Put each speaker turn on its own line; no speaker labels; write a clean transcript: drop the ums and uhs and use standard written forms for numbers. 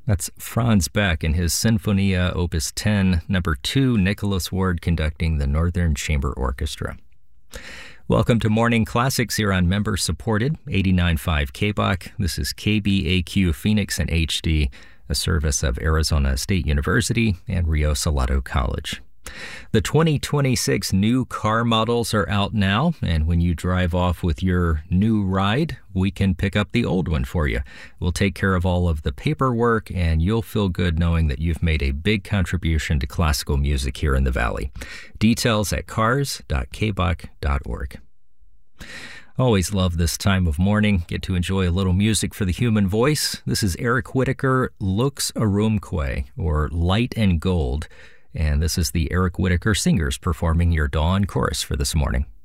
That's Franz Beck in his Sinfonia Opus 10, number 2, Nicholas Ward conducting the Northern Chamber Orchestra. Welcome to Morning Classics here on member-supported 89.5 KBOC. This is KBAQ Phoenix in HD, a service of Arizona State University and Rio Salado College. The 2026 new car models are out now, and when you drive off with your new ride, we can pick up the old one for you. We'll take care of all of the paperwork, and you'll feel good knowing that you've made a big contribution to classical music here in the Valley. Details at cars.kboc.org. Always love this time of morning. Get to enjoy a little music for the human voice. This is Eric Whitacre, Lux Arumque, or Light and Gold. And this is the Eric Whitacre Singers performing your Dawn Chorus for this morning.